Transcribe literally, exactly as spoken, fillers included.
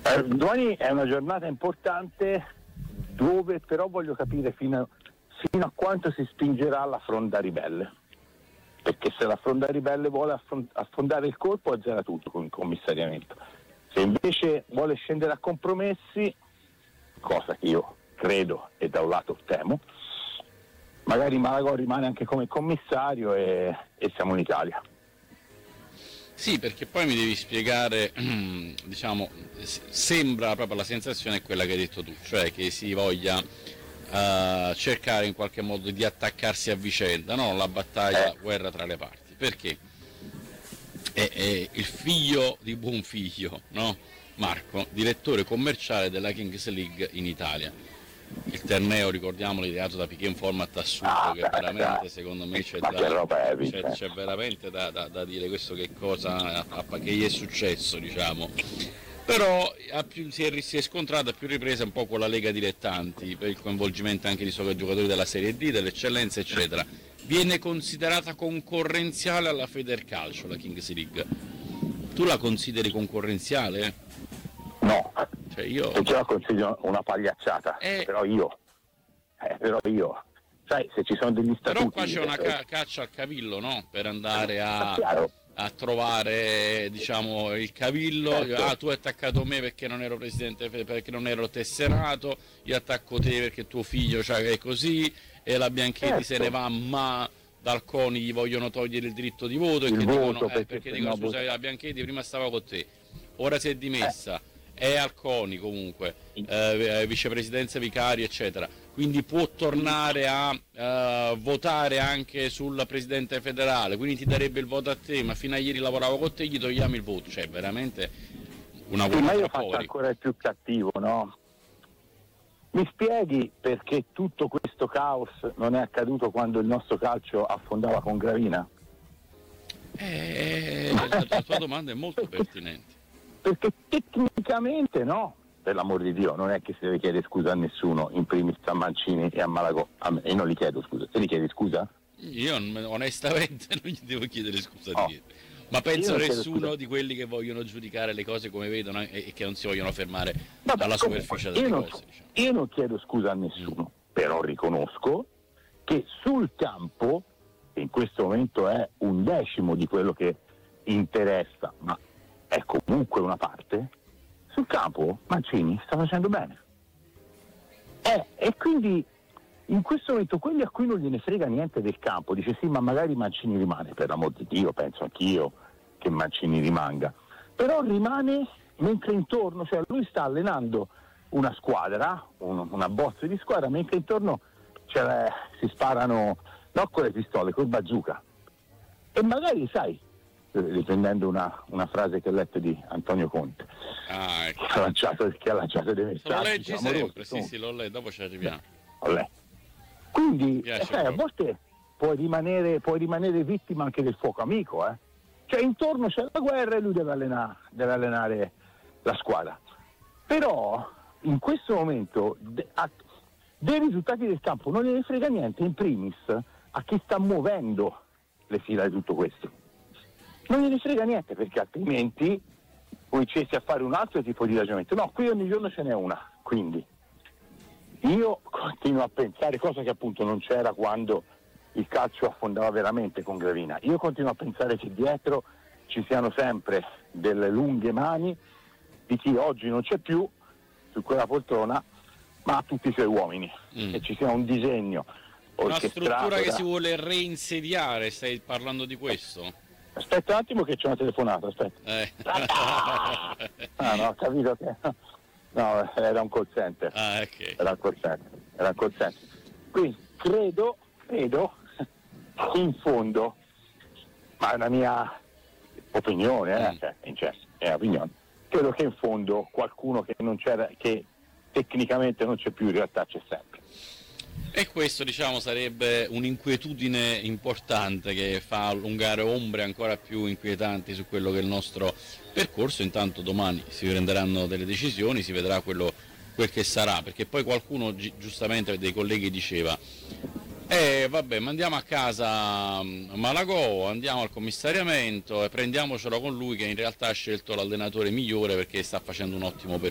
Eh, domani è una giornata importante dove però voglio capire fino a, fino a quanto si spingerà la fronda ribelle, perché se la fronda ribelle vuole affront- affondare il colpo azzera tutto con il commissariamento, se invece vuole scendere a compromessi, cosa che io credo e da un lato temo, magari Malagò rimane anche come commissario e, e siamo in Italia. Sì, perché poi mi devi spiegare, diciamo, sembra proprio la sensazione è quella che hai detto tu, cioè che si voglia uh, cercare in qualche modo di attaccarsi a vicenda, no? La battaglia, la guerra tra le parti, perché è, è il figlio di buon figlio, no? Marco, direttore commerciale della Kings League in Italia. Il torneo, ricordiamolo, ideato da Piqué, un format assurdo ah, che veramente secondo me c'è, da, c'è, c'è veramente da, da, da dire questo che cosa che gli è successo, diciamo. Però a più, si, è, si è scontrata a più riprese un po' con la Lega Dilettanti per il coinvolgimento anche di giocatori della Serie D, dell'eccellenza eccetera. Viene considerata concorrenziale alla Federcalcio la Kings League. Tu la consideri concorrenziale? No, cioè io perché la consiglio una pagliacciata, eh, però io, eh, però io, sai, se ci sono degli statuti... Però qua c'è una ca- caccia al cavillo, no? Per andare a, a trovare, diciamo, il cavillo, certo. Ah, tu hai attaccato me perché non ero presidente, perché non ero tesserato, io attacco te perché tuo figlio cioè, è così, e la Bianchetti certo. se ne va, ma... dal CONI gli vogliono togliere il diritto di voto, e che voto dicono, perché, eh, perché dicono scusa, la Bianchetti prima stava con te, ora si è dimessa, eh. è al CONI comunque, eh, vicepresidenza vicario eccetera, quindi può tornare a uh, votare anche sul presidente federale, quindi ti darebbe il voto a te, ma fino a ieri lavoravo con te, gli togliamo il voto, cioè veramente una sì, ma io faccio ancora il più cattivo, no? Mi spieghi perché tutto questo caos non è accaduto quando il nostro calcio affondava con Gravina? Eh, la, la tua domanda è molto pertinente. Perché tecnicamente no, per l'amor di Dio, non è che si deve chiedere scusa a nessuno, in primis a Mancini e a Malagò. A me, e non gli chiedo scusa, te li chiedi scusa? Io onestamente non gli devo chiedere scusa oh. di ma penso nessuno di quelli che vogliono giudicare le cose come vedono e che non si vogliono fermare Vabbè, dalla superficie delle io cose. Non, diciamo. Io non chiedo scusa a nessuno, mm. però riconosco che sul campo, che in questo momento è un decimo di quello che interessa, ma è comunque una parte, sul campo Mancini sta facendo bene. Eh, e quindi in questo momento quelli a cui non gliene frega niente del campo, dice sì ma magari Mancini rimane, per l'amor di Dio penso anch'io che Mancini rimanga, però rimane mentre intorno, cioè lui sta allenando una squadra, un, una bozza di squadra, mentre intorno cioè, si sparano non con le pistole, col bazooka, e magari sai, riprendendo una, una frase che ho letto di Antonio Conte, ah, ecco. che ha lanciato, che ha lanciato dei messaggi, lo leggi amorosi, sempre, sì sì, lo leggo, dopo ci arriviamo. Ho letto. Quindi eh, sai, a volte puoi rimanere, puoi rimanere vittima anche del fuoco amico, eh? Cioè intorno c'è la guerra e lui deve allenare, deve allenare la squadra. Però in questo momento de, a, dei risultati del campo non gliene frega niente, in primis a chi sta muovendo le fila di tutto questo. Non gliene frega niente, perché altrimenti cominciassi a fare un altro tipo di ragionamento. No, qui ogni giorno ce n'è una, quindi io continuo a pensare, cosa che appunto non c'era quando il calcio affondava veramente con Gravina, io continuo a pensare che dietro ci siano sempre delle lunghe mani di chi oggi non c'è più su quella poltrona, ma ha tutti i suoi uomini, mm. e ci sia un disegno una struttura da... che si vuole reinsediare, stai parlando di questo? Aspetta un attimo che c'è una telefonata, aspetta. Eh. Ah no, ho capito che... No, era un call center. Ah, ok. Era un call center. Era un call center. Quindi credo, credo, in fondo, ma è una mia opinione, eh, mm. cioè, cioè, è un'opinione, credo che in fondo qualcuno che non c'era, che tecnicamente non c'è più, in realtà c'è sempre. E questo, diciamo, sarebbe un'inquietudine importante che fa allungare ombre ancora più inquietanti su quello che è il nostro percorso. Intanto domani si prenderanno delle decisioni, si vedrà quello, quel che sarà, perché poi qualcuno gi- giustamente dei colleghi diceva eh vabbè, mandiamo a casa Malagò, andiamo al commissariamento e prendiamocelo con lui che in realtà ha scelto l'allenatore migliore perché sta facendo un ottimo percorso.